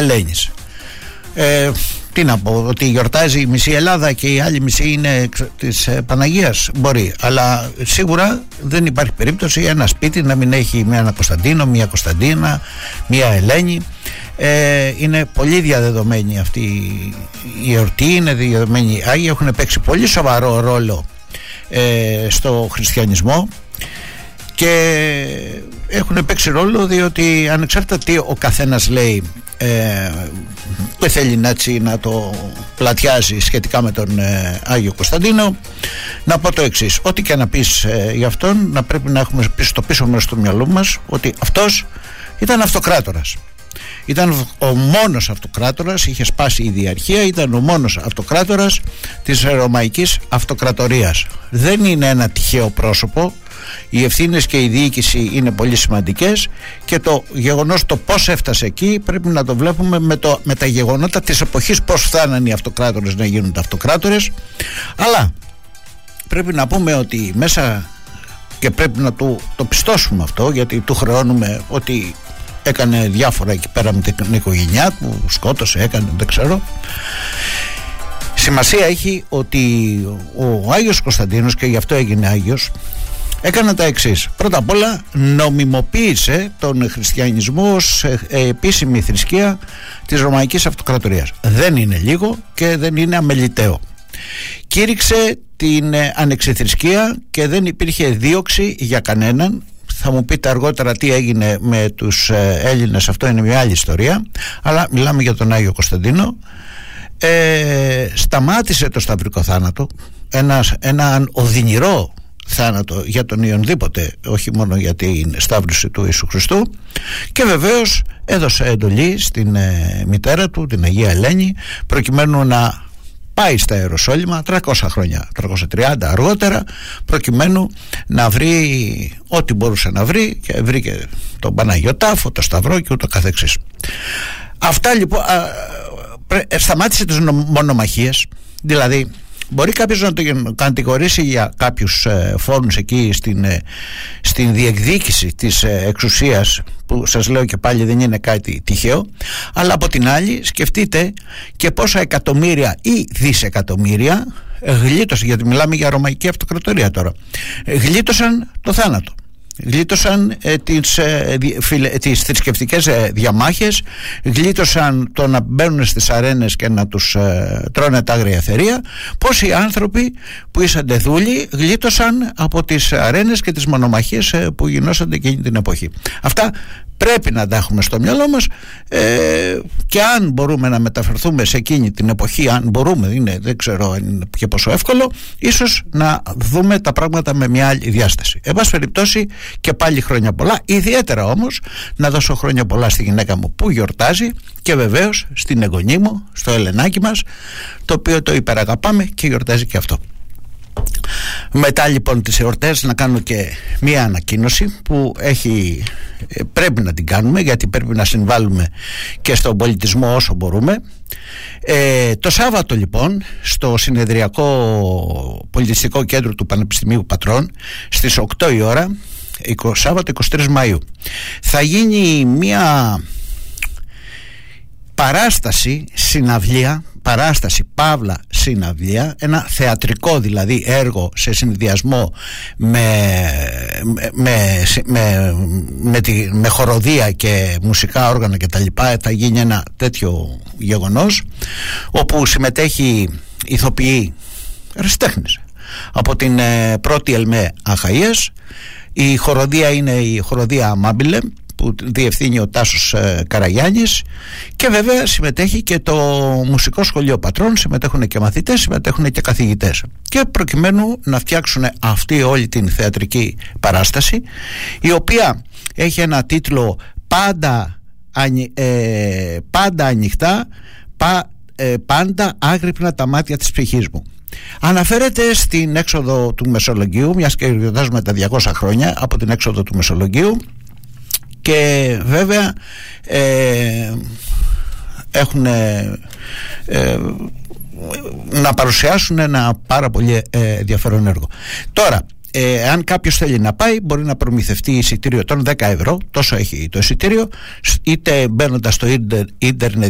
Ελένης. Τι να πω, ότι γιορτάζει η μισή Ελλάδα και η άλλη μισή είναι της Παναγίας, μπορεί, αλλά σίγουρα δεν υπάρχει περίπτωση ένα σπίτι να μην έχει ένα Κωνσταντίνο, μια Κωνσταντίνα, μια Ελένη. Είναι πολύ διαδεδομένη αυτή η εορτή, είναι διαδεδομένη οι Άγιοι, έχουν παίξει πολύ σοβαρό ρόλο στο χριστιανισμό και έχουν παίξει ρόλο, διότι ανεξάρτητα τι ο καθένας λέει, δεν θέλει να το πλατιάζει σχετικά με τον Άγιο Κωνσταντίνο, να πω το εξής: ό,τι και να πεις για αυτόν, να πρέπει να έχουμε στο πίσω μέρος του μυαλού μας ότι αυτός ήταν αυτοκράτορας. Ήταν ο μόνος αυτοκράτορας, είχε σπάσει η διαρχία, ήταν ο μόνος αυτοκράτορας της Ρωμαϊκής Αυτοκρατορίας. Δεν είναι ένα τυχαίο πρόσωπο. Οι ευθύνες και η διοίκηση είναι πολύ σημαντικές και το γεγονός το πώς έφτασε εκεί πρέπει να το βλέπουμε με τα γεγονότα της εποχής, πώς φτάναν οι αυτοκράτορες να γίνουν αυτοκράτορες. Αλλά πρέπει να πούμε ότι μέσα, και πρέπει να το πιστώσουμε αυτό, γιατί του χρεώνουμε ότι έκανε διάφορα εκεί πέρα με την οικογένειά του, σκότωσε, έκανε, δεν ξέρω. Σημασία έχει ότι ο Άγιος Κωνσταντίνος, και γι' αυτό έγινε Άγιος, έκανε τα εξής: πρώτα απ' όλα νομιμοποίησε τον χριστιανισμό ως επίσημη θρησκεία της Ρωμαϊκής Αυτοκρατορίας. Δεν είναι λίγο και δεν είναι αμεληταίο. Κήρυξε την ανεξιθρησκεία και δεν υπήρχε δίωξη για κανέναν. Θα μου πείτε αργότερα τι έγινε με τους Έλληνες, αυτό είναι μια άλλη ιστορία, αλλά μιλάμε για τον Άγιο Κωνσταντίνο. Σταμάτησε το σταυρικό θάνατο, έναν οδυνηρό θάνατο για τον ιονδήποτε, όχι μόνο για την σταύρωση του Ιησού Χριστού, και βεβαίως έδωσε εντολή στην μητέρα του, την Αγία Ελένη, προκειμένου να πάει στα Ιεροσόλυμα 300 χρόνια, 330 αργότερα, προκειμένου να βρει ό,τι μπορούσε να βρει, και βρήκε τον Παναγιο Τάφο, το Σταυρό και ούτω καθεξής. Αυτά λοιπόν. Σταμάτησε τις μονομαχίες, δηλαδή μπορεί κάποιος να το κατηγορήσει για κάποιους φόνους εκεί στην διεκδίκηση της εξουσίας, που σας λέω και πάλι δεν είναι κάτι τυχαίο, αλλά από την άλλη σκεφτείτε και πόσα εκατομμύρια ή δισεκατομμύρια γλίτωσαν, γιατί μιλάμε για Ρωμαϊκή Αυτοκρατορία τώρα, γλίτωσαν το θάνατο. Γλίτωσαν τις θρησκευτικές διαμάχες, γλίτωσαν το να μπαίνουν στις αρένες και να τους τρώνε τα άγρια θερία. Πόσοι άνθρωποι που ήσαν δούλοι γλίτωσαν από τις αρένες και τις μονομαχίες που γινόσαν εκείνη την εποχή. Αυτά πρέπει να τα έχουμε στο μυαλό μας, και αν μπορούμε να μεταφερθούμε σε εκείνη την εποχή, αν μπορούμε, δεν ξέρω αν είναι και πόσο εύκολο, ίσως να δούμε τα πράγματα με μια άλλη διάσταση. Εν πάση περιπτώσει, και πάλι χρόνια πολλά, ιδιαίτερα όμως να δώσω χρόνια πολλά στη γυναίκα μου που γιορτάζει, και βεβαίως στην εγγονή μου, στο Ελενάκι μας, το οποίο το υπεραγαπάμε και γιορτάζει και αυτό. Μετά λοιπόν τις εορτές να κάνω και μία ανακοίνωση που πρέπει να την κάνουμε, γιατί πρέπει να συμβάλλουμε και στον πολιτισμό όσο μπορούμε. Το Σάββατο λοιπόν στο Συνεδριακό Πολιτιστικό Κέντρο του Πανεπιστημίου Πατρών στις 8 η ώρα, Σάββατο 23 Μαΐου, θα γίνει μία παράσταση παύλα συναυλία, ένα θεατρικό δηλαδή έργο σε συνδυασμό με χοροδία και μουσικά όργανα και τα λοιπά. Θα γίνει ένα τέτοιο γεγονός, όπου συμμετέχει ηθοποιοί, αριστέχνες από την πρώτη ΕΛΜΕ Αχαΐας. Η χοροδία είναι η χοροδία Μάμπιλε, που διευθύνει ο Τάσος Καραγιάννης, και βέβαια συμμετέχει και το Μουσικό Σχολείο Πατρών, συμμετέχουν και μαθητές, συμμετέχουν και καθηγητές, και προκειμένου να φτιάξουν αυτή όλη την θεατρική παράσταση, η οποία έχει ένα τίτλο «Πάντα ανοιχτά, πάντα άγρυπνα τα μάτια της ψυχής μου». Αναφέρεται στην έξοδο του Μεσολογγίου, μιας και γιορτάζουμε τα 200 χρόνια από την έξοδο του Μεσολογγίου, και βέβαια έχουν να παρουσιάσουν ένα πάρα πολύ ενδιαφέρον έργο. Τώρα, αν κάποιος θέλει να πάει, μπορεί να προμηθευτεί εισιτήριο των 10 ευρώ, τόσο έχει το εισιτήριο, είτε μπαίνοντας στο ίντερνετ